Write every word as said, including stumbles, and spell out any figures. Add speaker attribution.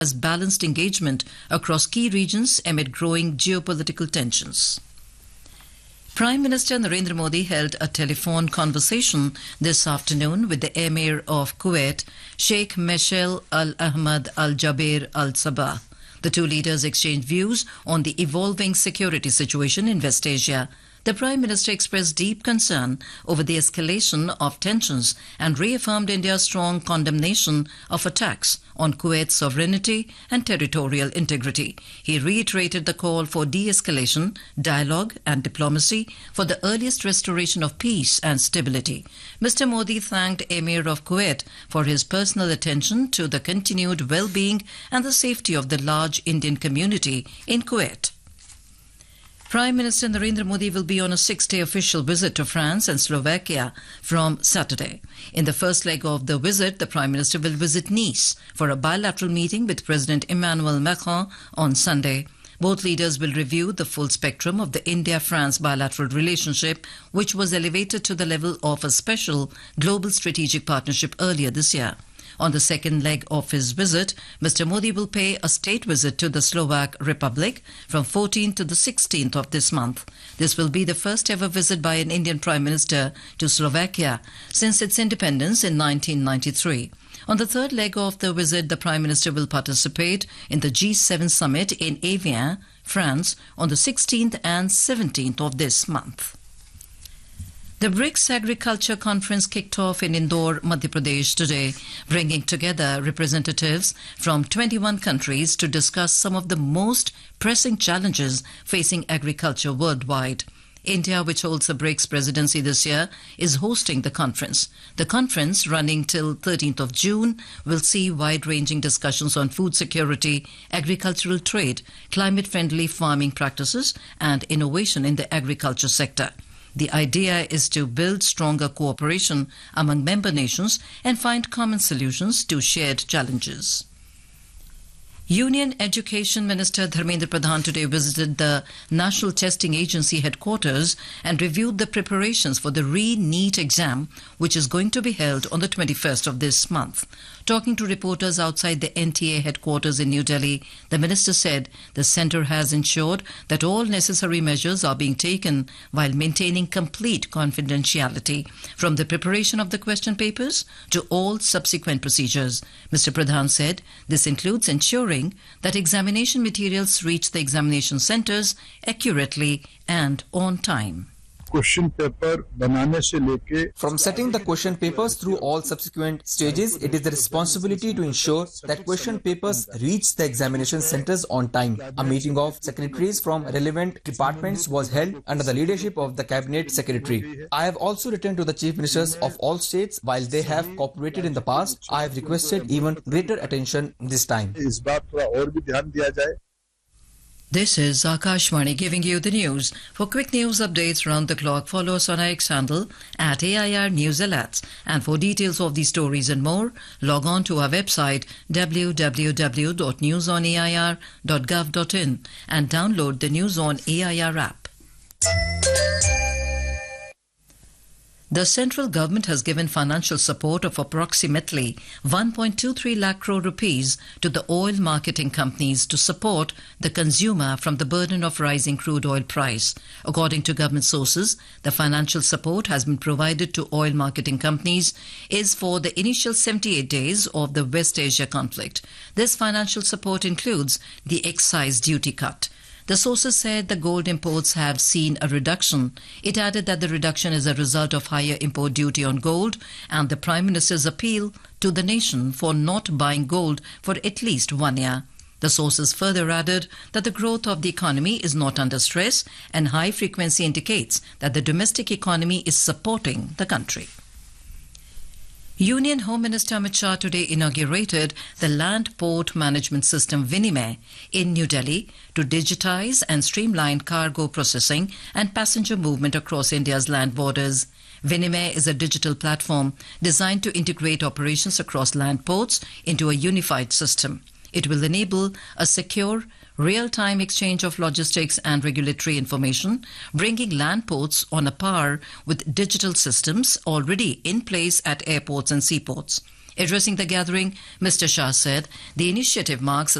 Speaker 1: as balanced engagement across key regions amid growing geopolitical tensions. Prime Minister Narendra Modi held a telephone conversation this afternoon with the Emir of Kuwait, Sheikh Meshal Al Ahmad Al Jaber Al Sabah. The two leaders exchanged views on the evolving security situation in West Asia. The Prime Minister expressed deep concern over the escalation of tensions and reaffirmed India's strong condemnation of attacks on Kuwait's sovereignty and territorial integrity. He reiterated the call for de-escalation, dialogue and diplomacy for the earliest restoration of peace and stability. Mister Modi thanked Emir of Kuwait for his personal attention to the continued well-being and the safety of the large Indian community in Kuwait. Prime Minister Narendra Modi will be on a six-day official visit to France and Slovakia from Saturday. In the first leg of the visit, the Prime Minister will visit Nice for a bilateral meeting with President Emmanuel Macron on Sunday. Both leaders will review the full spectrum of the India-France bilateral relationship, which was elevated to the level of a special global strategic partnership earlier this year. On the second leg of his visit, Mister Modi will pay a state visit to the Slovak Republic from fourteenth to the sixteenth of this month. This will be the first ever visit by an Indian Prime Minister to Slovakia since its independence in nineteen ninety-three. On the third leg of the visit, the Prime Minister will participate in the G seven summit in Evian, France, on the sixteenth and seventeenth of this month. The BRICS Agriculture Conference kicked off in Indore, Madhya Pradesh today, bringing together representatives from twenty-one countries to discuss some of the most pressing challenges facing agriculture worldwide. India, which holds the BRICS presidency this year, is hosting the conference. The conference, running till thirteenth of June, will see wide-ranging discussions on food security, agricultural trade, climate-friendly farming practices, and innovation in the agriculture sector. The idea is to build stronger cooperation among member nations and find common solutions to shared challenges. Union Education Minister Dharmendra Pradhan today visited the National Testing Agency headquarters and reviewed the preparations for the re-NEET exam, which is going to be held on the twenty-first of this month. Talking to reporters outside the N T A headquarters in New Delhi, the minister said the centre has ensured that all necessary measures are being taken while maintaining complete confidentiality, from the preparation of the question papers to all subsequent procedures. Mister Pradhan said this includes ensuring that examination materials reach the examination centres accurately and on time.
Speaker 2: Question paper banane se leke
Speaker 3: From setting the question papers through all subsequent stages, it is the responsibility to ensure that question papers reach the examination centers on time. A meeting of secretaries from relevant departments was held under the leadership of the Cabinet Secretary. I have also written to the Chief Ministers of all states. While they have cooperated in the past, I have requested even greater attention this time.
Speaker 2: इस बात थोड़ा और भी ध्यान दिया जाए.
Speaker 1: This is Akashvani giving you the news. For quick news updates round the clock, follow us on our X handle at A I R News Alerts. And for details of these stories and more, log on to our website w w w dot news on a i r dot gov dot in and download the News on A I R app. The central government has given financial support of approximately one point two three lakh crore rupees to the oil marketing companies to support the consumer from the burden of rising crude oil price. According to government sources, the financial support has been provided to oil marketing companies is for the initial seventy-eight days of the West Asia conflict. This financial support includes the excise duty cut. The sources said the gold imports have seen a reduction. It added that the reduction is a result of higher import duty on gold and the Prime Minister's appeal to the nation for not buying gold for at least one year. The sources further added that the growth of the economy is not under stress and high frequency indicates that the domestic economy is supporting the country. Union Home Minister Amit Shah today inaugurated the Land Port Management System Vinimay in New Delhi to digitize and streamline cargo processing and passenger movement across India's land borders. Vinimay is a digital platform designed to integrate operations across land ports into a unified system. It will enable a secure, real-time exchange of logistics and regulatory information, bringing land ports on a par with digital systems already in place at airports and seaports. Addressing the gathering, Mister Shah said the initiative marks